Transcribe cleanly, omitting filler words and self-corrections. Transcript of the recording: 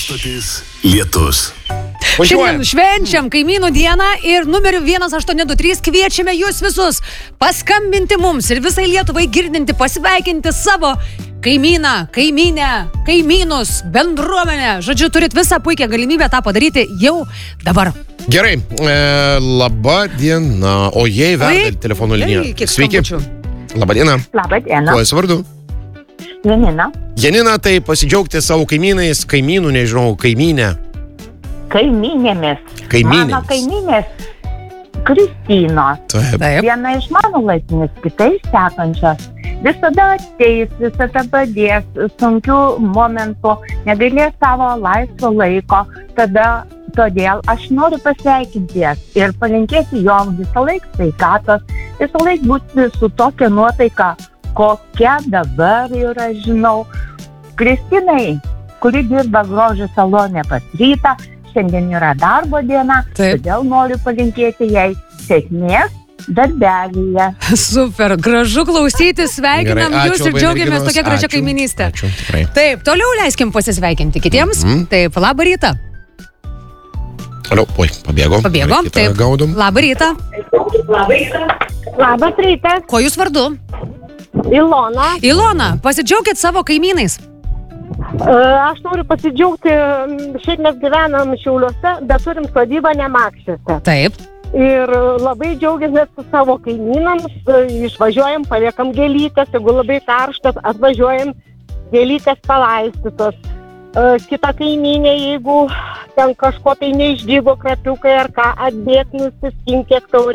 Stotis Lietus. Šiandien švenčiam kaimynų dieną ir numeriu 1823 kviečiame jūs visus paskambinti mums ir visai Lietuvai girdinti, pasveikinti savo kaimyną, kaimynę, kaimynus, bendruomenę. Žodžiu, turit visą puikią galimybę tą padaryti jau dabar. Gerai, laba diena. O jei verda telefono linija. Sveiki. Laba diena. Labą dieną. Kuo esi vardu? Janina. Janina, tai pasidžiaugti savo kaimynais, kaimynų, nežinau, kaimynę. Kaimynėmis. Kaimynėmis. Mano kaimynės Kristinos. Taip. Viena iš mano laiptinės, kitais sekančios. Visada ateis, visada padės sunkių momentų, negailės savo laisvo laiko. Todėl aš noriu pasveikinti jas ir palinkėti jom visą laiką sveikatos, visą laiką būti su tokia nuotaika, kokia dabar yra, žinau. Kristinai, kuri dirba grožio salone pas Rytą, šiandien yra darbo diena, todėl noriu palinkėti jai sėkmės darbelyje. Super, gražu klausyti, sveikinam jūs ir džiaugiamės tokia gražia kaiminystė. Ačiū, tikrai. Taip, toliau leiskim pasisveikinti kitiems. Taip, labą rytą. Toliau, pabėgom. Taip. Gaudom. Labą rytą. Labas rytas, Kuo jūs vardu? Ilona. Ilona, pasidžiaukit savo kaimynais. Aš noriu pasidžiaugti, šiaip mes gyvenam Šiauliuose, bet turim sodybą Nemakščiuose. Taip. Ir labai džiaugiamės su savo kaimynams, išvažiuojam, paliekam gėlytės, jeigu labai karštas, atvažiuojam gėlytės palaistytos. Kita kaimynė, jeigu ten kažko tai neišdygo krapiukai ar ką, atbėg, nusiskink kiek taurė.